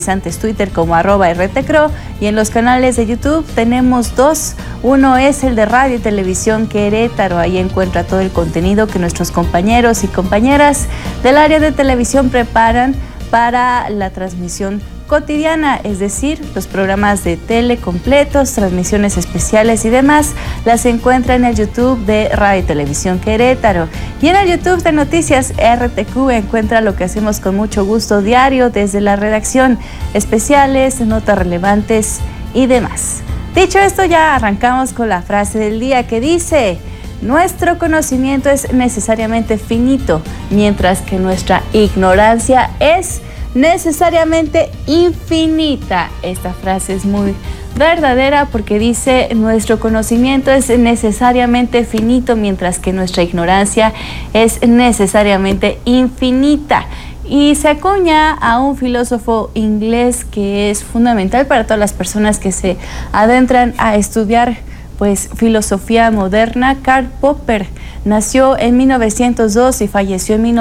Antes Twitter como @RTCRO, y en los canales de YouTube tenemos dos. Uno es el de Radio y Televisión Querétaro. Ahí encuentra todo el contenido que nuestros compañeros y compañeras del área de televisión preparan para la transmisión cotidiana, es decir, los programas de tele completos, transmisiones especiales y demás, las encuentra en el YouTube de Radio y Televisión Querétaro. Y en el YouTube de Noticias RTQ encuentra lo que hacemos con mucho gusto diario desde la redacción, especiales, notas relevantes y demás. Dicho esto, ya arrancamos con la frase del día que dice: nuestro conocimiento es necesariamente finito, mientras que nuestra ignorancia es necesariamente infinita. Esta frase es muy verdadera porque dice: nuestro conocimiento es necesariamente finito, mientras que nuestra ignorancia es necesariamente infinita. Y se acuña a un filósofo inglés que es fundamental para todas las personas que se adentran a estudiar filosofía moderna. Karl Popper nació en 1902 y falleció en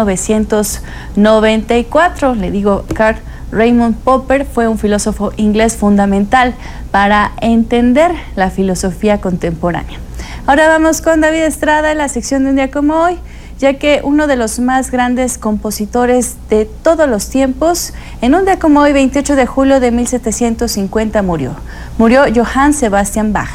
1994. Le digo, Karl Raymond Popper fue un filósofo inglés fundamental para entender la filosofía contemporánea. Ahora vamos con David Estrada en la sección de Un Día Como Hoy, ya que uno de los más grandes compositores de todos los tiempos, en un día como hoy, 28 de julio de 1750, murió Johann Sebastian Bach.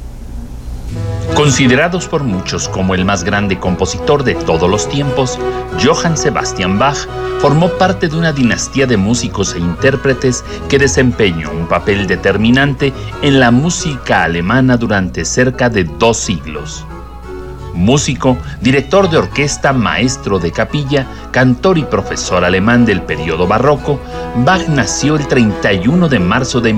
Considerados por muchos como el más grande compositor de todos los tiempos, Johann Sebastian Bach formó parte de una dinastía de músicos e intérpretes que desempeñó un papel determinante en la música alemana durante cerca de 2 siglos. Músico, director de orquesta, maestro de capilla, cantor y profesor alemán del periodo barroco, Bach nació el 31 de marzo de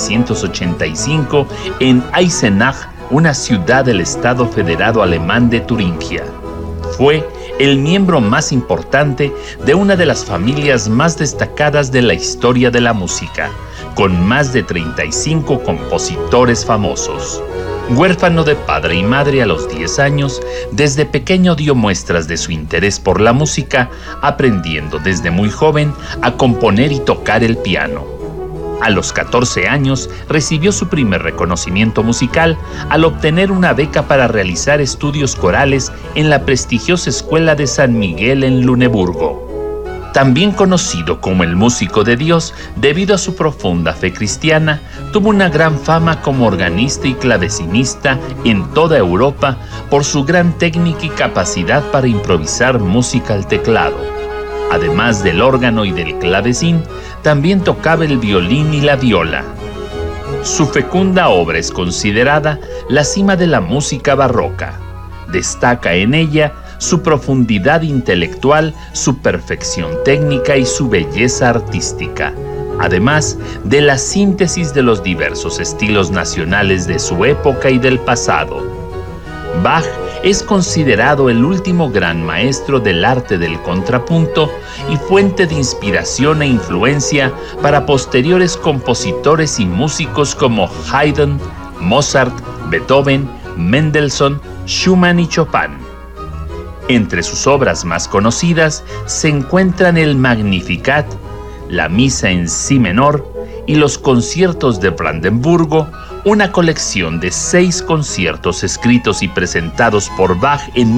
1685 en Eisenach, una ciudad del Estado Federado Alemán de Turingia. Fue el miembro más importante de una de las familias más destacadas de la historia de la música, con más de 35 compositores famosos. Huérfano de padre y madre a los 10 años, desde pequeño dio muestras de su interés por la música, aprendiendo desde muy joven a componer y tocar el piano. A los 14 años recibió su primer reconocimiento musical al obtener una beca para realizar estudios corales en la prestigiosa Escuela de San Miguel en Luneburgo. También conocido como el músico de Dios debido a su profunda fe cristiana, tuvo una gran fama como organista y clavecinista en toda Europa por su gran técnica y capacidad para improvisar música al teclado. Además del órgano y del clavecín, también tocaba el violín y la viola. Su fecunda obra es considerada la cima de la música barroca. Destaca en ella su profundidad intelectual, su perfección técnica y su belleza artística, además de la síntesis de los diversos estilos nacionales de su época y del pasado. Bach es considerado el último gran maestro del arte del contrapunto y fuente de inspiración e influencia para posteriores compositores y músicos como Haydn, Mozart, Beethoven, Mendelssohn, Schumann y Chopin. Entre sus obras más conocidas se encuentran el Magnificat, la Misa en Si menor y los conciertos de Brandenburgo, una colección de 6 conciertos escritos y presentados por Bach en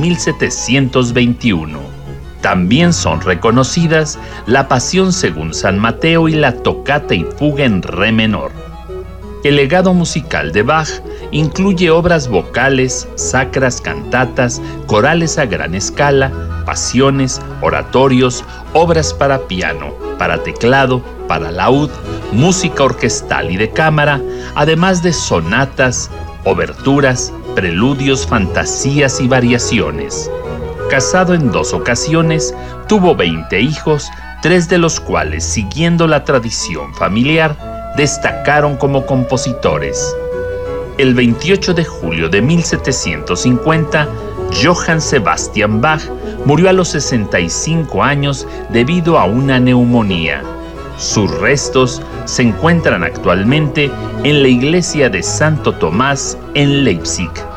1721. También son reconocidas la Pasión según San Mateo y la Tocata y Fuga en Re menor. El legado musical de Bach incluye obras vocales, sacras, cantatas, corales a gran escala, pasiones, oratorios, obras para piano, para teclado, para laúd, música orquestal y de cámara, además de sonatas, oberturas, preludios, fantasías y variaciones. Casado en 2 ocasiones, tuvo 20 hijos, 3 de los cuales, siguiendo la tradición familiar, destacaron como compositores. El 28 de julio de 1750, Johann Sebastian Bach murió a los 65 años debido a una neumonía. Sus restos se encuentran actualmente en la iglesia de Santo Tomás en Leipzig.